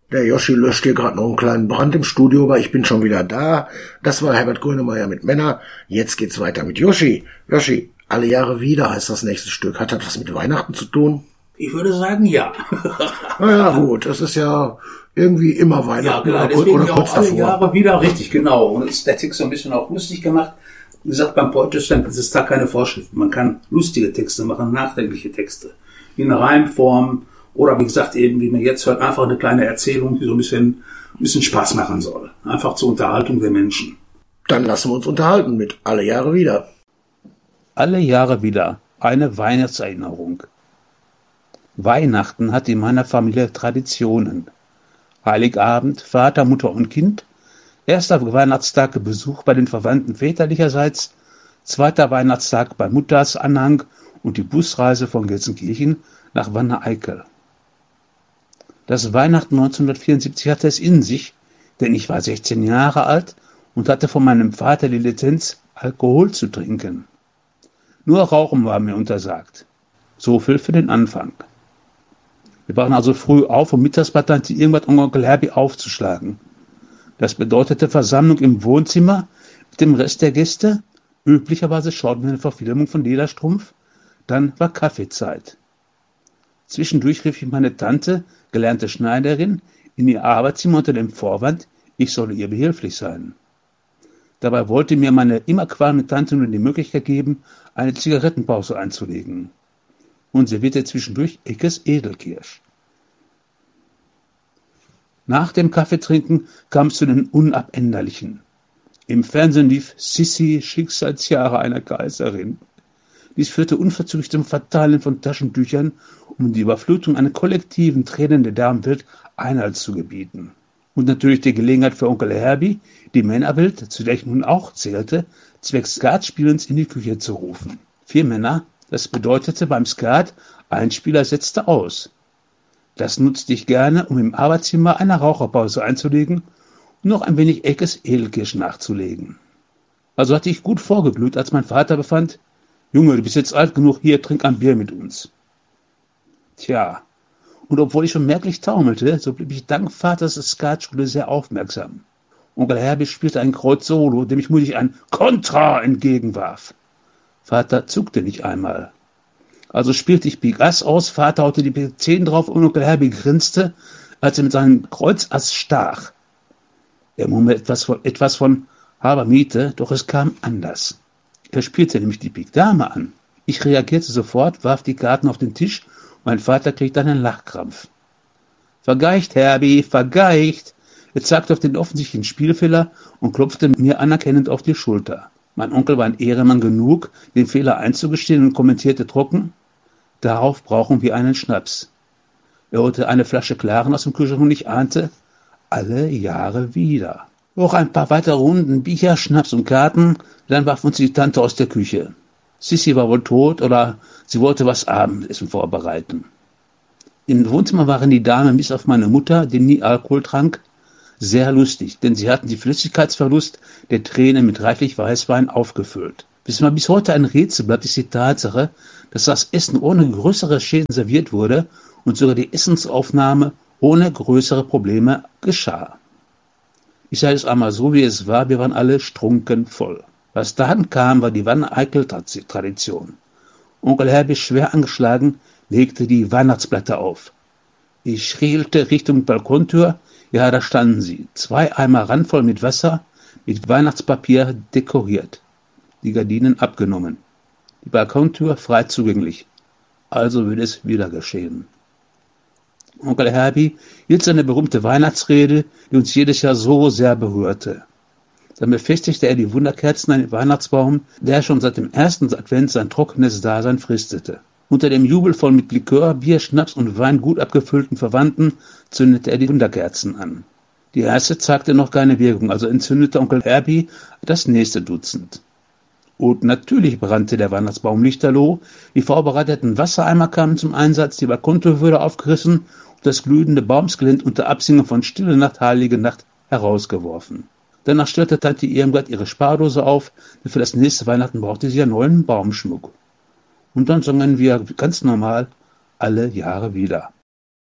Der Joschi löscht hier gerade noch einen kleinen Brand im Studio, aber ich bin schon wieder da. Das war Herbert Grönemeyer mit Männer. Jetzt geht's weiter mit Joschi. Joschi, alle Jahre wieder heißt das nächste Stück. Hat das was mit Weihnachten zu tun? Ich würde sagen, ja. Na ja, gut. Das ist ja irgendwie immer Weihnachten. Ja, genau. Deswegen auch alle Jahre wieder. Richtig, genau. Und ist der Text so ein bisschen auch lustig gemacht. Wie gesagt, beim Poetry Slam ist es da keine Vorschrift. Man kann lustige Texte machen, nachdenkliche Texte. In Reimform. Oder wie gesagt, eben, wie man jetzt hört, einfach eine kleine Erzählung, die so ein bisschen Spaß machen soll. Einfach zur Unterhaltung der Menschen. Dann lassen wir uns unterhalten mit Alle Jahre wieder. Alle Jahre wieder eine Weihnachtserinnerung. Weihnachten hat in meiner Familie Traditionen. Heiligabend, Vater, Mutter und Kind. Erster Weihnachtstag Besuch bei den Verwandten väterlicherseits. Zweiter Weihnachtstag bei Mutters Anhang und die Busreise von Gelsenkirchen nach Wanne-Eickel. Das Weihnachten 1974 hatte es in sich, denn ich war 16 Jahre alt und hatte von meinem Vater die Lizenz, Alkohol zu trinken. Nur Rauchen war mir untersagt. So viel für den Anfang. Wir waren also früh auf, um mittags bei Tante Irmgard und Onkel Herbie aufzuschlagen. Das bedeutete Versammlung im Wohnzimmer mit dem Rest der Gäste. Üblicherweise schauten wir eine Verfilmung von Lederstrumpf. Dann war Kaffeezeit. Zwischendurch rief ich meine Tante, gelernte Schneiderin, in ihr Arbeitszimmer unter dem Vorwand, ich solle ihr behilflich sein. Dabei wollte mir meine immer qualmende Tante nur die Möglichkeit geben, eine Zigarettenpause einzulegen. Und servierte zwischendurch Eckes Edelkirsch. Nach dem Kaffeetrinken kam es zu den Unabänderlichen. Im Fernsehen lief Sissi, Schicksalsjahre einer Kaiserin. Dies führte unverzüglich zum Verteilen von Taschentüchern, um die Überflutung einer kollektiven Tränen der Damenwelt Einhalt zu gebieten. Und natürlich die Gelegenheit für Onkel Herbie, die Männerwelt, zu der ich nun auch zählte, zwecks Skatspielens in die Küche zu rufen. 4 Männer, das bedeutete beim Skat, ein Spieler setzte aus. Das nutzte ich gerne, um im Arbeitszimmer eine Raucherpause einzulegen und noch ein wenig Eckes Edelkirsch nachzulegen. Also hatte ich gut vorgeglüht, als mein Vater befand, Junge, du bist jetzt alt genug, hier, trink ein Bier mit uns. Tja, und obwohl ich schon merklich taumelte, so blieb ich dank Vaters Skatschule sehr aufmerksam. Onkel Herbie spielte ein Kreuz Solo, dem ich mutig ein Kontra entgegenwarf. Vater zuckte nicht einmal. Also spielte ich Pik Ass aus, Vater haute die Pik 10 drauf und Onkel Herbie grinste, als er mit seinem Kreuz Ass stach. Er murmelte etwas von halber Miete, doch es kam anders. Er spielte nämlich die Pik Dame an. Ich reagierte sofort, warf die Karten auf den Tisch und mein Vater kriegte einen Lachkrampf. Vergeicht, Herbie, vergeicht! Er zeigte auf den offensichtlichen Spielfehler und klopfte mir anerkennend auf die Schulter. Mein Onkel war ein Ehrenmann genug, den Fehler einzugestehen und kommentierte trocken, darauf brauchen wir einen Schnaps. Er holte eine Flasche Klaren aus dem Kühlschrank und ich ahnte, alle Jahre wieder. Noch ein paar weitere Runden, Bier, Schnaps und Karten, dann warf uns die Tante aus der Küche. Sissi war wohl tot oder sie wollte was Abendessen vorbereiten. Im Wohnzimmer waren die Damen bis auf meine Mutter, die nie Alkohol trank, sehr lustig, denn sie hatten die Flüssigkeitsverlust der Tränen mit reichlich Weißwein aufgefüllt. Bis heute ein Rätsel bleibt, ist die Tatsache, dass das Essen ohne größere Schäden serviert wurde und sogar die Essensaufnahme ohne größere Probleme geschah. Ich sage es einmal so, wie es war, wir waren alle strunken voll. Was dann kam, war die Wanne-Eickel-Tradition. Onkel Herbie, schwer angeschlagen, legte die Weihnachtsblätter auf. Ich schielte Richtung Balkontür, ja, da standen sie, 2 Eimer randvoll mit Wasser, mit Weihnachtspapier dekoriert, die Gardinen abgenommen, die Balkontür frei zugänglich. Also würde es wieder geschehen. Onkel Herbie hielt seine berühmte Weihnachtsrede, die uns jedes Jahr so sehr berührte. Dann befestigte er die Wunderkerzen an den Weihnachtsbaum, der schon seit dem ersten Advent sein trockenes Dasein fristete. Unter dem Jubel von mit Likör, Bier, Schnaps und Wein gut abgefüllten Verwandten zündete er die Wunderkerzen an. Die erste zeigte noch keine Wirkung, also entzündete Onkel Herbie das nächste Dutzend. Und natürlich brannte der Weihnachtsbaum lichterloh, die vorbereiteten Wassereimer kamen zum Einsatz, die Balkontür wurde aufgerissen und das glühende Baumskelett unter Absingen von Stille Nacht, Heilige Nacht herausgeworfen. Danach stellte Tante Irmgard ihre Spardose auf, denn für das nächste Weihnachten brauchte sie ja neuen Baumschmuck. Und dann sangen wir ganz normal alle Jahre wieder.